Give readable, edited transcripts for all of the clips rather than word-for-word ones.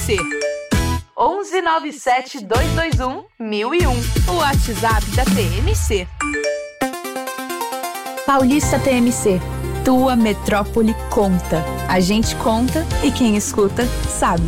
TMC. 1197-221-1001. O WhatsApp da TMC. Paulista TMC. Tua metrópole conta. A gente conta e quem escuta sabe.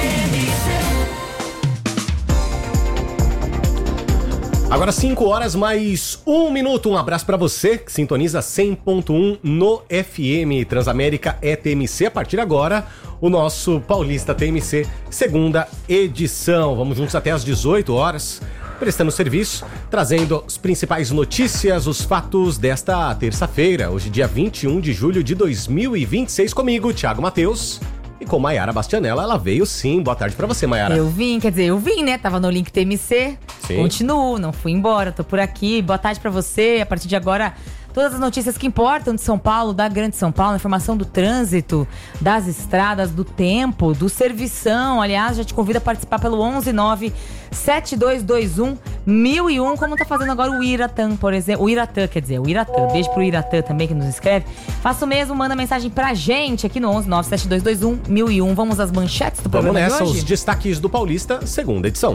Agora 5 horas mais 1 minuto. Um abraço pra você que sintoniza 100.1 no FM. Transamérica é TMC. A partir de agora, o nosso Paulista TMC, segunda edição. Vamos juntos até às 18 horas, prestando serviço, trazendo as principais notícias, os fatos desta terça-feira, hoje dia 21 de julho de 2026, comigo, Thiago Matheus. E com Maiara Bastianella, ela veio sim. Boa tarde pra você, Maiara. Eu vim, né? Tava no link TMC. Sim. Continuo, não fui embora, tô por aqui. Boa tarde pra você. A partir de agora, todas as notícias que importam de São Paulo, da Grande São Paulo, informação do trânsito, das estradas, do tempo, do servição. Aliás, já te convido a participar pelo 119-7221-1001, como tá fazendo agora o Iratã, por exemplo. O Iratã. Beijo pro Iratã também, que nos escreve. Faça o mesmo, manda mensagem pra gente aqui no 119-7221-1001. Vamos às manchetes do programa de hoje? Vamos nessa, os destaques do Paulista, segunda edição.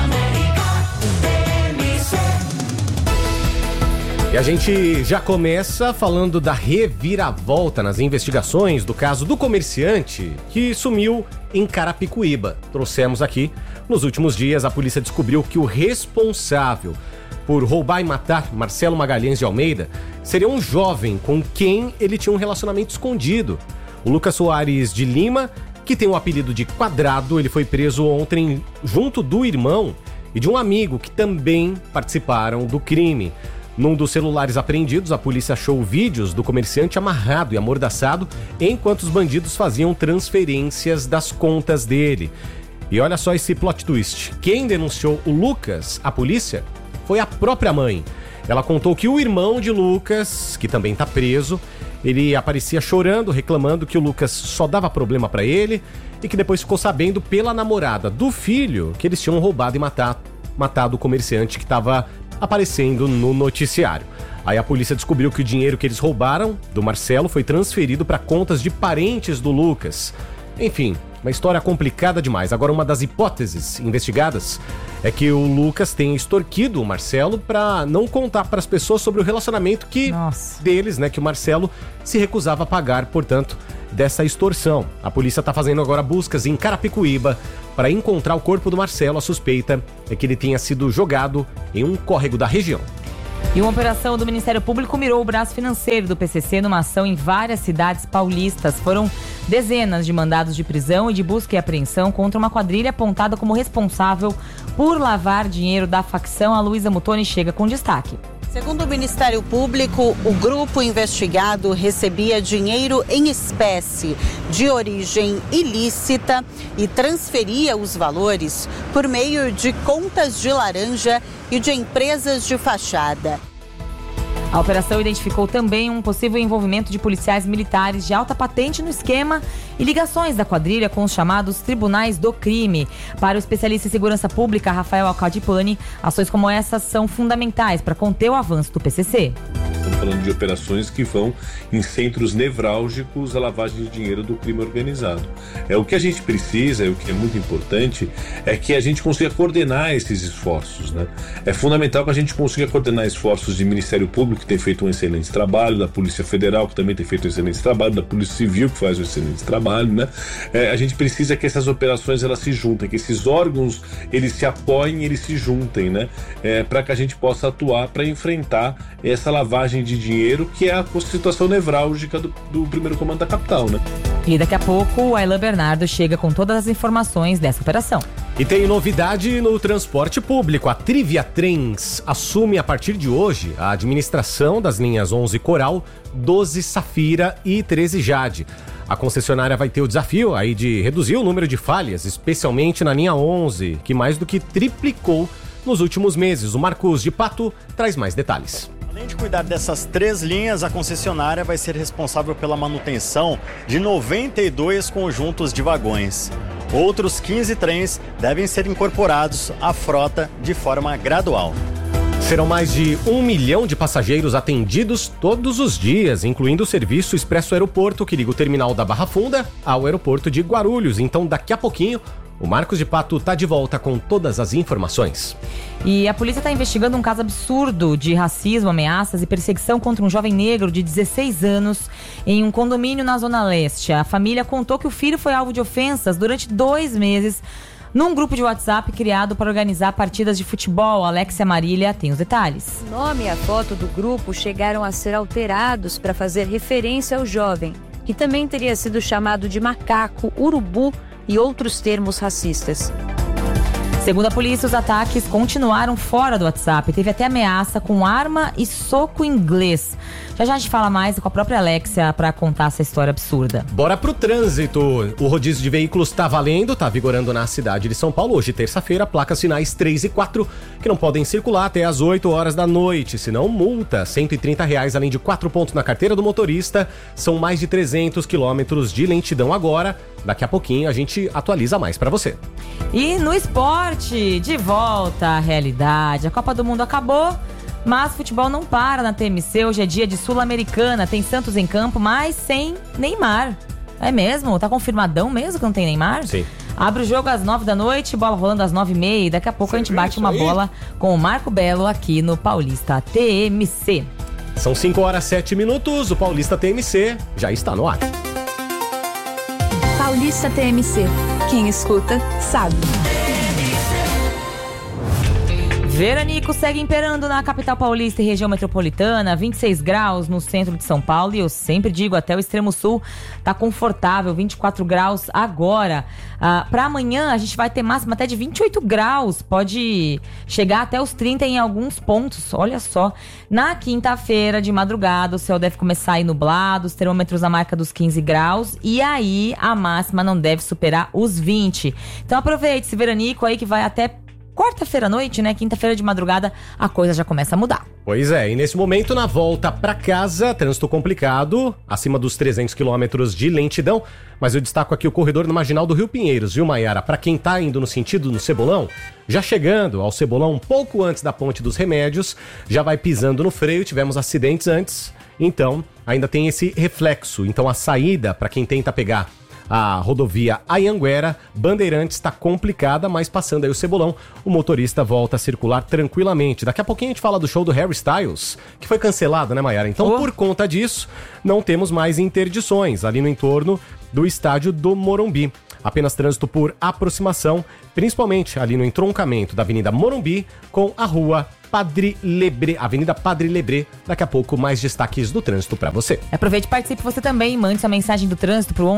E a gente já começa falando da reviravolta nas investigações do caso do comerciante que sumiu em Carapicuíba. Trouxemos aqui. Nos últimos dias, a polícia descobriu que o responsável por roubar e matar Marcelo Magalhães de Almeida seria um jovem com quem ele tinha um relacionamento escondido. O Lucas Soares de Lima, que tem o apelido de Quadrado, ele foi preso ontem junto do irmão e de um amigo que também participaram do crime. Num dos celulares apreendidos, a polícia achou vídeos do comerciante amarrado e amordaçado enquanto os bandidos faziam transferências das contas dele. E olha só esse plot twist. Quem denunciou o Lucas à polícia foi a própria mãe. Ela contou que o irmão de Lucas, que também está preso, ele aparecia chorando, reclamando que o Lucas só dava problema para ele e que depois ficou sabendo pela namorada do filho que eles tinham roubado e matado o comerciante que estava aparecendo no noticiário. Aí a polícia descobriu que o dinheiro que eles roubaram do Marcelo foi transferido para contas de parentes do Lucas. Enfim, uma história complicada demais. Agora, uma das hipóteses investigadas é que o Lucas tenha extorquido o Marcelo para não contar para as pessoas sobre o relacionamento deles, né? Que o Marcelo se recusava a pagar, portanto, dessa extorsão. A polícia está fazendo agora buscas em Carapicuíba para encontrar o corpo do Marcelo. A suspeita é que ele tenha sido jogado em um córrego da região. E uma operação do Ministério Público mirou o braço financeiro do PCC numa ação em várias cidades paulistas. Foram dezenas de mandados de prisão e de busca e apreensão contra uma quadrilha apontada como responsável por lavar dinheiro da facção. A Luísa Mutoni chega com destaque. Segundo o Ministério Público, o grupo investigado recebia dinheiro em espécie de origem ilícita e transferia os valores por meio de contas de laranja e de empresas de fachada. A operação identificou também um possível envolvimento de policiais militares de alta patente no esquema e ligações da quadrilha com os chamados tribunais do crime. Para o especialista em segurança pública, Rafael Alcadipani, ações como essas são fundamentais para conter o avanço do PCC. Estamos falando de operações que vão em centros nevrálgicos da lavagem de dinheiro do crime organizado. O que a gente precisa, o que é muito importante, é que a gente consiga coordenar esses esforços, né? É fundamental que a gente consiga coordenar esforços de Ministério Público, que tem feito um excelente trabalho, da Polícia Federal, que também tem feito um excelente trabalho, da Polícia Civil, que faz um excelente trabalho, né? A gente precisa que essas operações elas se juntem, que esses órgãos eles se apoiem, eles se juntem, né? Para que a gente possa atuar para enfrentar essa lavagem de dinheiro, que é a situação nevrálgica do primeiro comando da capital, né? E daqui a pouco o Aylan Bernardo chega com todas as informações dessa operação. E tem novidade no transporte público. A Trivia Trens assume a partir de hoje a administração das linhas 11 Coral, 12 Safira e 13 Jade. A concessionária vai ter o desafio aí de reduzir o número de falhas, especialmente na linha 11, que mais do que triplicou nos últimos meses. O Marcos de Pato traz mais detalhes. Além de cuidar dessas 3 linhas, a concessionária vai ser responsável pela manutenção de 92 conjuntos de vagões. Outros 15 trens devem ser incorporados à frota de forma gradual. Serão mais de 1 milhão de passageiros atendidos todos os dias, incluindo o serviço Expresso Aeroporto, que liga o terminal da Barra Funda ao aeroporto de Guarulhos. Então, daqui a pouquinho, O Marcos de Pato tá de volta com todas as informações. E a polícia está investigando um caso absurdo de racismo, ameaças e perseguição contra um jovem negro de 16 anos em um condomínio na Zona Leste. A família contou que o filho foi alvo de ofensas durante 2 meses num grupo de WhatsApp criado para organizar partidas de futebol. Alexia Marília tem os detalhes. O nome e a foto do grupo chegaram a ser alterados para fazer referência ao jovem, que também teria sido chamado de macaco, urubu e outros termos racistas. Segundo a polícia, os ataques continuaram fora do WhatsApp. Teve até ameaça com arma e soco inglês. Já a gente fala mais com a própria Alexia para contar essa história absurda. Bora pro trânsito. O rodízio de veículos tá valendo, tá vigorando na cidade de São Paulo. Hoje, terça-feira, placas finais 3 e 4, que não podem circular até às 8 horas da noite. Senão, multa, R$130, além de 4 pontos na carteira do motorista. São mais de 300 quilômetros de lentidão agora. Daqui a pouquinho a gente atualiza mais pra você. E no esporte, de volta à realidade. A Copa do Mundo acabou, mas futebol não para na TMC. Hoje é dia de Sul-Americana, tem Santos em campo, mas sem Neymar. É mesmo? Tá confirmadão mesmo que não tem Neymar? Sim. Abre o jogo às 9 da noite, bola rolando às 9h30 e daqui a pouco a gente bate uma bola com o Marco Belo aqui no Paulista TMC. São 5 horas 7 minutos, o Paulista TMC já está no ar. Paulista TMC. Quem escuta, sabe. Veranico segue imperando na capital paulista e região metropolitana, 26 graus no centro de São Paulo e eu sempre digo, até o extremo sul tá confortável, 24 graus agora. Para amanhã a gente vai ter máxima até de 28 graus, pode chegar até os 30 em alguns pontos, olha só. Na quinta-feira de madrugada o céu deve começar a ir nublado, os termômetros na marca dos 15 graus e aí a máxima não deve superar os 20. Então aproveite esse veranico aí que vai até quarta-feira à noite, né? Quinta-feira de madrugada, a coisa já começa a mudar. Pois é, e nesse momento, na volta pra casa, trânsito complicado, acima dos 300 quilômetros de lentidão, mas eu destaco aqui o corredor no Marginal do Rio Pinheiros, viu, Maiara? Pra quem tá indo no sentido no Cebolão, já chegando ao Cebolão um pouco antes da Ponte dos Remédios, já vai pisando no freio, tivemos acidentes antes, então ainda tem esse reflexo. Então a saída, pra quem tenta pegar a rodovia Anhanguera, Bandeirantes está complicada, mas passando aí o Cebolão, o motorista volta a circular tranquilamente. Daqui a pouquinho a gente fala do show do Harry Styles, que foi cancelado, né, Maiara? Então, por conta disso, não temos mais interdições ali no entorno do estádio do Morumbi. Apenas trânsito por aproximação, principalmente ali no entroncamento da Avenida Morumbi com a rua Padre Lebré, Avenida Padre Lebré. Daqui a pouco mais destaques do trânsito para você. Aproveite e participe você também, mande sua mensagem do trânsito pro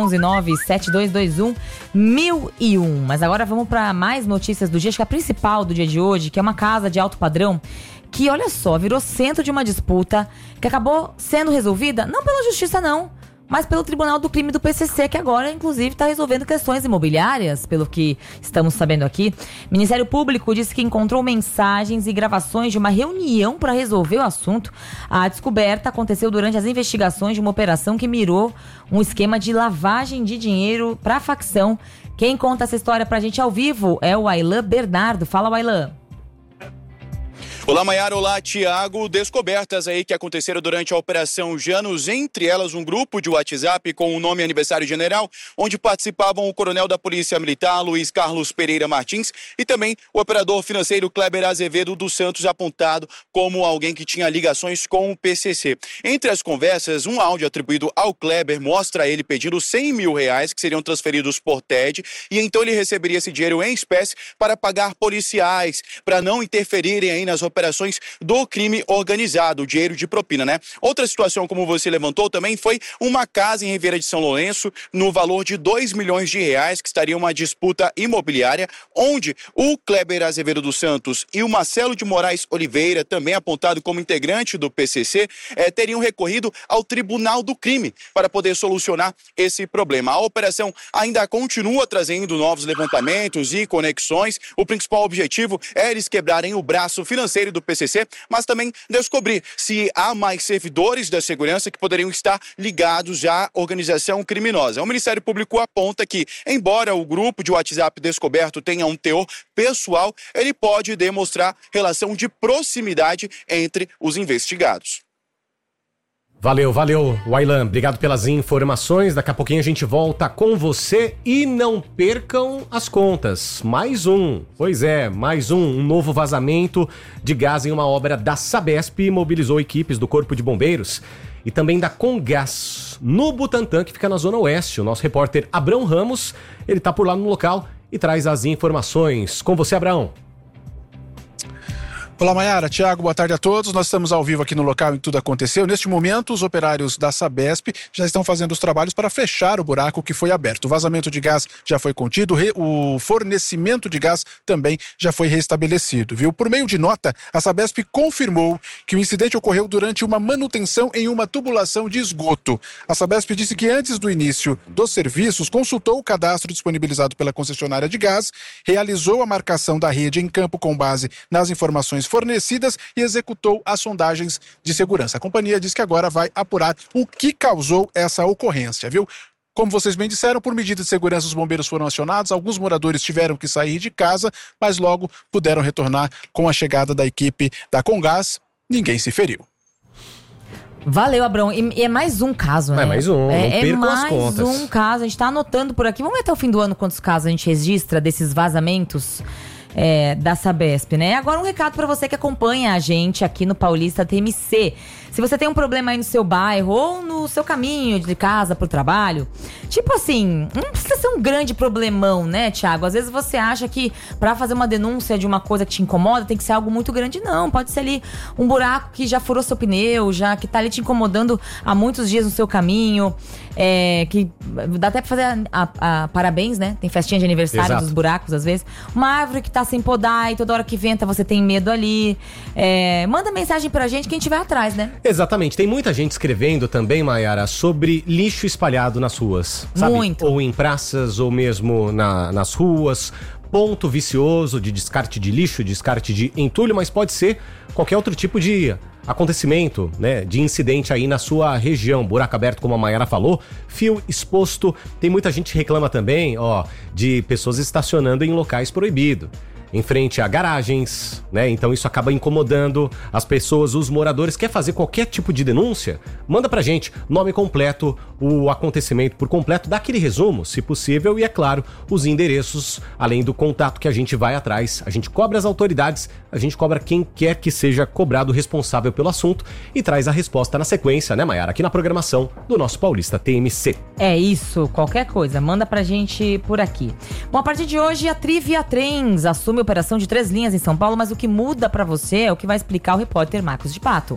11972211001. Mas agora vamos para mais notícias do dia, acho que a principal do dia de hoje, que é uma casa de alto padrão que, olha só, virou centro de uma disputa que acabou sendo resolvida, não pela justiça não, mas pelo Tribunal do Crime do PCC, que agora, inclusive, está resolvendo questões imobiliárias, pelo que estamos sabendo aqui. O Ministério Público disse que encontrou mensagens e gravações de uma reunião para resolver o assunto. A descoberta aconteceu durante as investigações de uma operação que mirou um esquema de lavagem de dinheiro para a facção. Quem conta essa história para a gente ao vivo é o Ailan Bernardo. Fala, Ailan. Olá, Maiara. Olá, Tiago. Descobertas aí que aconteceram durante a Operação Janus, entre elas um grupo de WhatsApp com o nome Aniversário General, onde participavam o coronel da Polícia Militar, Luiz Carlos Pereira Martins, e também o operador financeiro Kleber Azevedo dos Santos, apontado como alguém que tinha ligações com o PCC. Entre as conversas, um áudio atribuído ao Kleber mostra ele pedindo R$100 mil, que seriam transferidos por TED, e então ele receberia esse dinheiro em espécie para pagar policiais, para não interferirem aí nas operações do crime organizado, o dinheiro de propina, né? Outra situação, como você levantou também, foi uma casa em Ribeira de São Lourenço, no valor de R$2 milhões, que estaria uma disputa imobiliária, onde o Kleber Azevedo dos Santos e o Marcelo de Moraes Oliveira, também apontado como integrante do PCC, teriam recorrido ao Tribunal do Crime para poder solucionar esse problema. A operação ainda continua trazendo novos levantamentos e conexões. O principal objetivo é eles quebrarem o braço financeiro do PCC, mas também descobrir se há mais servidores da segurança que poderiam estar ligados à organização criminosa. O Ministério Público aponta que, embora o grupo de WhatsApp descoberto tenha um teor pessoal, ele pode demonstrar relação de proximidade entre os investigados. Valeu, Wailan, obrigado pelas informações. Daqui a pouquinho a gente volta com você e não percam as contas. Mais um novo vazamento de gás em uma obra da Sabesp mobilizou equipes do Corpo de Bombeiros e também da Comgás no Butantã, que fica na Zona Oeste. O nosso repórter Abrão Ramos, ele tá por lá no local e traz as informações. Com você, Abrão. Olá, Maiara, Tiago, boa tarde a todos. Nós estamos ao vivo aqui no local em que tudo aconteceu. Neste momento, os operários da Sabesp já estão fazendo os trabalhos para fechar o buraco que foi aberto. O vazamento de gás já foi contido, o fornecimento de gás também já foi restabelecido, viu? Por meio de nota, a Sabesp confirmou que o incidente ocorreu durante uma manutenção em uma tubulação de esgoto. A Sabesp disse que antes do início dos serviços, consultou o cadastro disponibilizado pela concessionária de gás, realizou a marcação da rede em campo com base nas informações fornecidas e executou as sondagens de segurança. A companhia diz que agora vai apurar o que causou essa ocorrência, viu? Como vocês bem disseram, por medida de segurança os bombeiros foram acionados, alguns moradores tiveram que sair de casa, mas logo puderam retornar com a chegada da equipe da Comgás. Ninguém se feriu. Valeu, Abrão. E é mais um caso, né? É mais um, não percam as contas. É mais um caso, a gente tá anotando por aqui. Vamos ver até o fim do ano quantos casos a gente registra desses vazamentos da Sabesp, né? Agora um recado pra você que acompanha a gente aqui no Paulista TMC. Se você tem um problema aí no seu bairro ou no seu caminho de casa pro trabalho, tipo assim, não precisa ser um grande problemão, né, Thiago? Às vezes você acha que pra fazer uma denúncia de uma coisa que te incomoda tem que ser algo muito grande. Não, pode ser ali um buraco que já furou seu pneu, que tá ali te incomodando há muitos dias no seu caminho, que dá até pra fazer parabéns, né? Tem festinha de aniversário dos buracos, às vezes. Uma árvore que tá sem podar e toda hora que venta você tem medo ali. Manda mensagem pra gente que a gente vai atrás, né? Exatamente. Tem muita gente escrevendo também, Maiara, sobre lixo espalhado nas ruas. Sabe? Muito. Ou em praças, ou mesmo nas ruas. Ponto vicioso de descarte de lixo, descarte de entulho, mas pode ser qualquer outro tipo de acontecimento, né, de incidente aí na sua região. Buraco aberto, como a Maiara falou, fio exposto. Tem muita gente que reclama também, de pessoas estacionando em locais proibidos, em frente a garagens, né? Então isso acaba incomodando as pessoas, os moradores. Quer fazer qualquer tipo de denúncia? Manda pra gente nome completo, o acontecimento por completo, dá aquele resumo, se possível, e é claro, os endereços, além do contato que a gente vai atrás. A gente cobra as autoridades, a gente cobra quem quer que seja cobrado responsável pelo assunto e traz a resposta na sequência, né, Maiara? Aqui na programação do nosso Paulista TMC. É isso, qualquer coisa, manda pra gente por aqui. Bom, a partir de hoje a Trivia Trens assume operação de 3 linhas em São Paulo, mas o que muda pra você é o que vai explicar o repórter Marcos de Pato.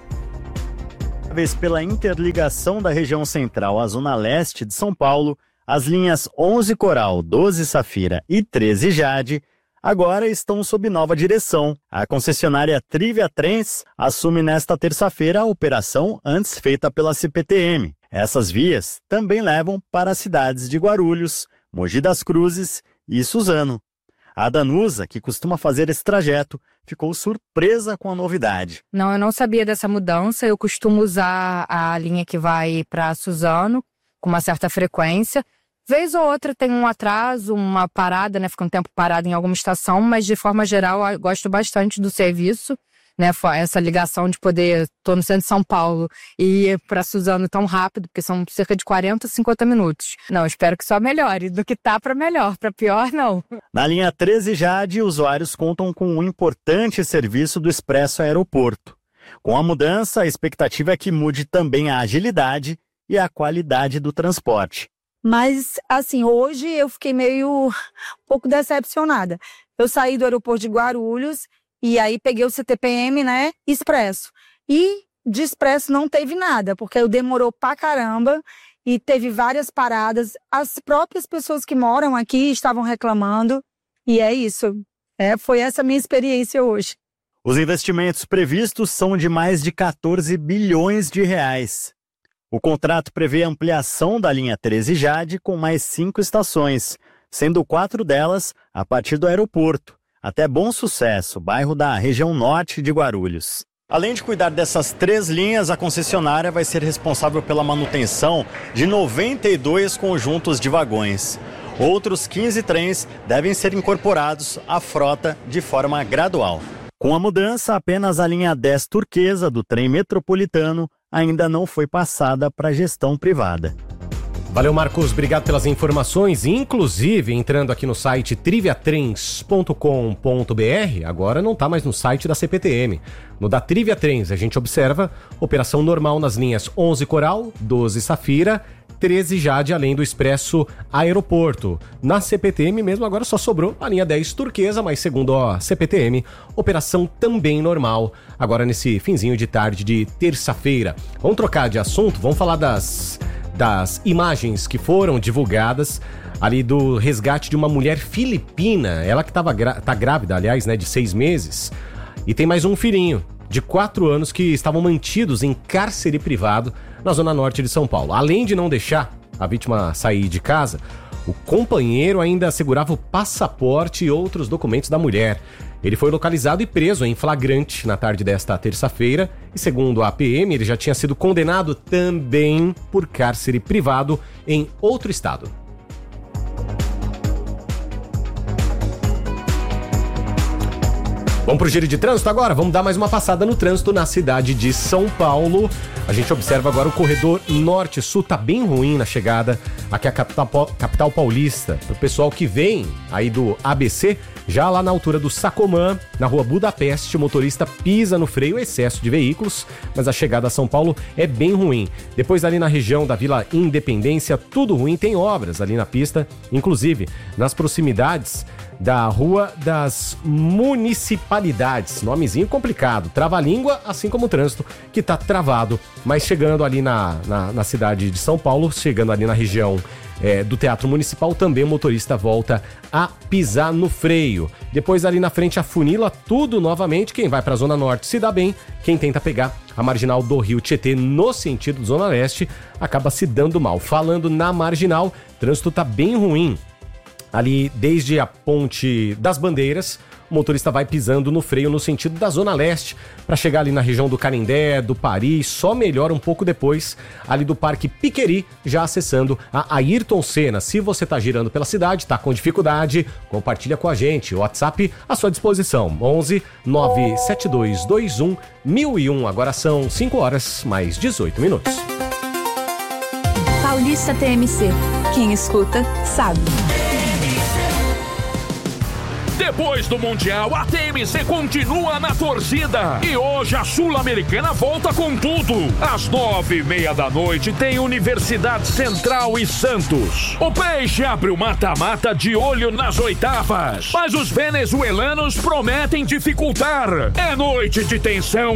Pela interligação da região central à zona leste de São Paulo, as linhas 11 Coral, 12 Safira e 13 Jade agora estão sob nova direção. A concessionária Trivia Trens assume nesta terça-feira a operação antes feita pela CPTM. Essas vias também levam para as cidades de Guarulhos, Mogi das Cruzes e Suzano. A Danusa, que costuma fazer esse trajeto, ficou surpresa com a novidade. Não, eu não sabia dessa mudança. Eu costumo usar a linha que vai para Suzano com uma certa frequência. Vez ou outra tem um atraso, uma parada, né? Fica um tempo parado em alguma estação, mas de forma geral eu gosto bastante do serviço, né? Essa ligação de poder, tô no centro de São Paulo e ir para Suzano tão rápido, porque são cerca de 40, 50 minutos. Não, espero que só melhore, do que tá para melhor, para pior não. Na linha 13 Jade, usuários contam com um importante serviço do Expresso Aeroporto. Com a mudança, a expectativa é que mude também a agilidade e a qualidade do transporte. Mas, assim, hoje eu fiquei um pouco decepcionada. Eu saí do aeroporto de Guarulhos e aí peguei o CTPM, né, Expresso. E de Expresso não teve nada, porque demorou pra caramba e teve várias paradas. As próprias pessoas que moram aqui estavam reclamando e é isso. Foi essa a minha experiência hoje. Os investimentos previstos são de mais de 14 bilhões de reais. O contrato prevê a ampliação da linha 13 Jade com mais 5 estações, sendo 4 delas a partir do aeroporto, até Bom Sucesso, bairro da região norte de Guarulhos. Além de cuidar dessas 3 linhas, a concessionária vai ser responsável pela manutenção de 92 conjuntos de vagões. Outros 15 trens devem ser incorporados à frota de forma gradual. Com a mudança, apenas a linha 10 turquesa do trem metropolitano ainda não foi passada para a gestão privada. Valeu, Marcos, obrigado pelas informações. Inclusive, entrando aqui no site triviatrens.com.br, agora não está mais no site da CPTM. No da Trivia Trens, a gente observa operação normal nas linhas 11 Coral, 12 Safira, 13 Jade, além do Expresso Aeroporto. Na CPTM mesmo, agora só sobrou a linha 10 Turquesa, mas segundo a CPTM, operação também normal, agora nesse finzinho de tarde de terça-feira. Vamos trocar de assunto, vamos falar das imagens que foram divulgadas ali do resgate de uma mulher filipina, ela que tá grávida, aliás, né, de 6 meses, e tem mais um filhinho de 4 anos que estavam mantidos em cárcere privado na zona norte de São Paulo. Além de não deixar a vítima sair de casa, o companheiro ainda segurava o passaporte e outros documentos da mulher. Ele foi localizado e preso em flagrante na tarde desta terça-feira e, segundo a PM, ele já tinha sido condenado também por cárcere privado em outro estado. Vamos pro giro de trânsito agora? Vamos dar mais uma passada no trânsito na cidade de São Paulo. A gente observa agora o corredor norte-sul tá bem ruim na chegada aqui à capital paulista. Pro pessoal que vem aí do ABC, já lá na altura do Sacomã, na rua Budapeste, o motorista pisa no freio, excesso de veículos, mas a chegada a São Paulo é bem ruim. Depois ali na região da Vila Independência, tudo ruim, tem obras ali na pista, inclusive nas proximidades da Rua das Municipalidades, nomezinho complicado, trava-língua, assim como o trânsito que tá travado, mas chegando ali na cidade de São Paulo, chegando ali na região do Teatro Municipal, também o motorista volta a pisar no freio. Depois ali na frente afunila tudo novamente, quem vai para a Zona Norte se dá bem, quem tenta pegar a marginal do Rio Tietê no sentido Zona Leste acaba se dando mal. Falando na marginal, o trânsito tá bem ruim. Ali desde a Ponte das Bandeiras, o motorista vai pisando no freio no sentido da Zona Leste para chegar ali na região do Canindé, do Paris, só melhora um pouco depois ali do Parque Piqueri, já acessando a Ayrton Senna. Se você está girando pela cidade, está com dificuldade, compartilha com a gente. O WhatsApp à sua disposição, 11 97221 1001. Agora são 5 horas mais 18 minutos. Paulista TMC. Quem escuta, sabe. Depois do Mundial, a TMC continua na torcida. E hoje a Sul-Americana volta com tudo. Às 9:30 da noite tem Universidade Central e Santos. O Peixe abre o mata-mata de olho nas oitavas. Mas os venezuelanos prometem dificultar. É noite de tensão